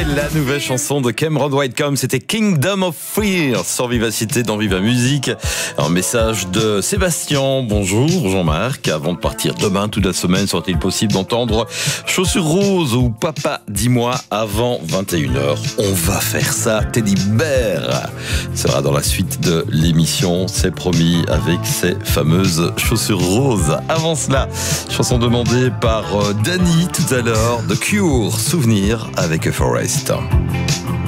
la nouvelle chanson de Cameron Whitcomb, c'était Kingdom of Fear sur Vivacité dans Viva Musique. Un message de Sébastien. Bonjour Jean-Marc. Avant de partir demain, toute la semaine, sera-t-il possible d'entendre Chaussures Roses ou Papa, dis-moi avant 21h. On va faire ça. Teddy Bear sera dans la suite de l'émission, c'est promis, avec ces fameuses Chaussures Roses. Avant cela, chanson demandée par Danny tout à l'heure, The Cure, Souvenir avec Forest.